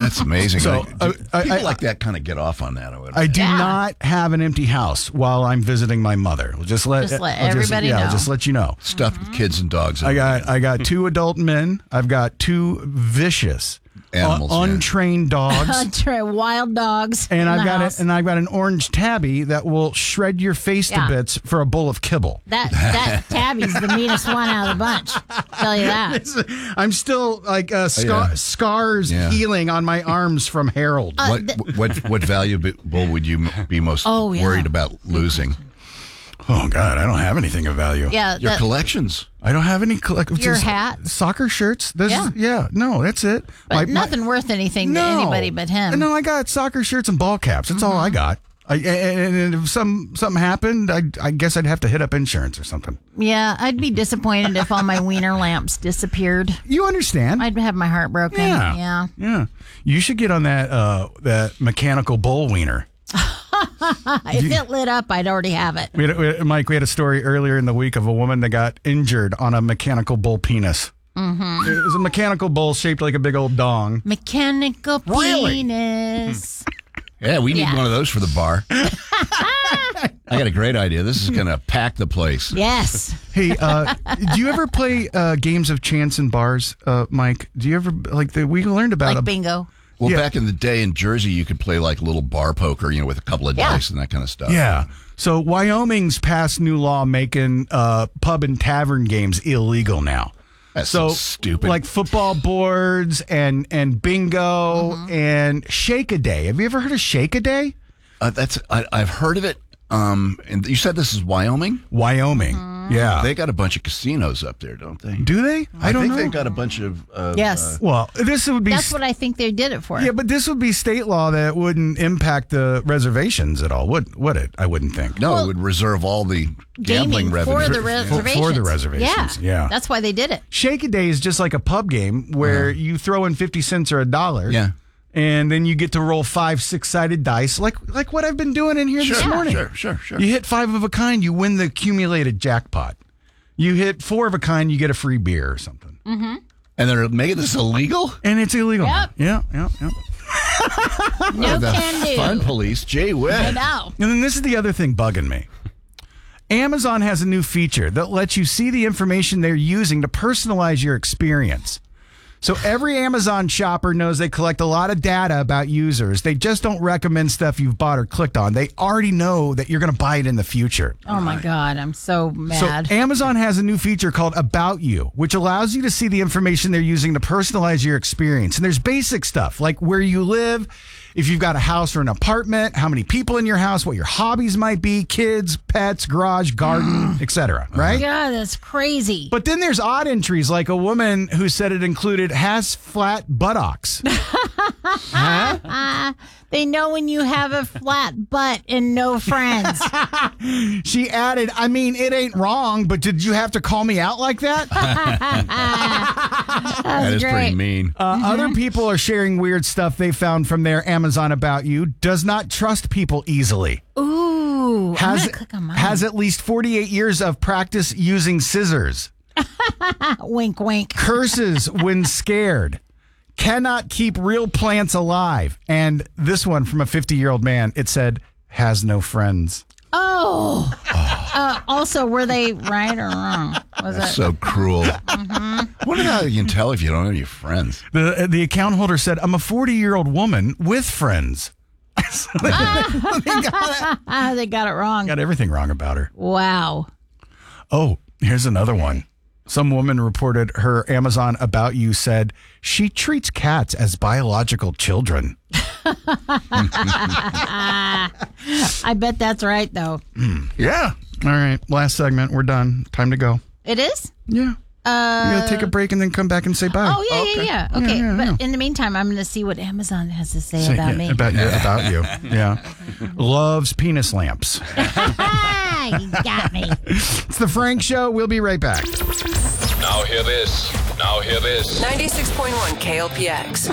That's amazing. So, People like that kind of get off on that. I do not have an empty house while I'm visiting my mother. I'll just let everybody know. I'll just let you know. Stuffed with kids and dogs. I got 2 adult men. I've got 2 vicious animals, untrained dogs, wild dogs, and I've got an orange tabby that will shred your face to bits for a bowl of kibble. That tabby's the meanest one out of the bunch. Tell you that. I'm still like scars healing on my arms from Harold. What valuable would you be most worried about losing? Oh, God, I don't have anything of value. Yeah, your collections. I don't have any collections. Your hat? Soccer shirts. No, that's it. But nothing worth anything to anybody but him. No, I got soccer shirts and ball caps. That's all I got. And if something happened, I guess I'd have to hit up insurance or something. Yeah, I'd be disappointed if all my wiener lamps disappeared. You understand? I'd have my heart broken. Yeah. You should get on that mechanical bull wiener. If it lit up, I'd already have it. Mike, we had a story earlier in the week of a woman that got injured on a mechanical bull penis. Mm-hmm. It was a mechanical bull shaped like a big old dong. Mechanical penis. Yeah, we need one of those for the bar. I got a great idea. This is going to pack the place. Yes. Hey, do you ever play games of chance in bars, Mike? Do you ever, we learned about bingo? Well, back in the day in Jersey, you could play like little bar poker, with a couple of dice and that kind of stuff. Yeah. So Wyoming's passed new law making pub and tavern games illegal now. That's so stupid. Like football boards and bingo and Shake-A-Day. Have you ever heard of Shake-A-Day? I've heard of it. And you said this is Wyoming? Wyoming. Yeah. They got a bunch of casinos up there, don't they? Do they? I don't know. They've got a bunch of... yes. Well, that's what I think they did it for. Yeah, but this would be state law that wouldn't impact the reservations at all, would it? I wouldn't think. No, it would reserve all the gambling revenue. For the reservations. For the reservations, yeah. That's why they did it. Shake-A-Day is just like a pub game where you throw in 50 cents or $1. Yeah. And then you get to roll 5 6-sided dice, like what I've been doing in here this morning. Sure. You hit 5 of a kind, you win the accumulated jackpot. You hit 4 of a kind, you get a free beer or something. Mm-hmm. And they're making this illegal? And it's illegal. Yep. Yeah. No the can do. Fun police, Jay Whit. I know. And then this is the other thing bugging me. Amazon has a new feature that lets you see the information they're using to personalize your experience. So every Amazon shopper knows they collect a lot of data about users. They just don't recommend stuff you've bought or clicked on. They already know that you're going to buy it in the future. Oh, my God. I'm so mad. So Amazon has a new feature called About You, which allows you to see the information they're using to personalize your experience. And there's basic stuff like where you live, if you've got a house or an apartment, how many people in your house, what your hobbies might be, kids, pets, garage, garden, etc. Right? Yeah, that's crazy. But then there's odd entries like a woman who said it included has flat buttocks. They know when you have a flat butt and no friends. She added, I mean, it ain't wrong, but did you have to call me out like that? That is pretty mean. Other people are sharing weird stuff they found from their Amazon About You. Does not trust people easily. Ooh, I'm gonna click on mine. Has at least 48 years of practice using scissors. Wink, wink. Curses when scared. Cannot keep real plants alive. And this one from a 50-year-old man, it said, has no friends. Oh. Also, were they right or wrong? That's so cruel. Wonder how you can tell if you don't have any friends. The account holder said, I'm a 40-year-old woman with friends. They got it wrong. Got everything wrong about her. Wow. Oh, here's another one. Some woman reported her Amazon About You said she treats cats as biological children. I bet that's right, though. Yeah. All right. Last segment. We're done. Time to go. It is? Yeah. You gotta take a break and then come back and say bye. Oh, yeah. Okay. But in the meantime, I'm going to see what Amazon has to say about me. About you. Yeah. Loves penis lamps. You got me. It's the Frank Show. We'll be right back. Now hear this. 96.1 KLPX.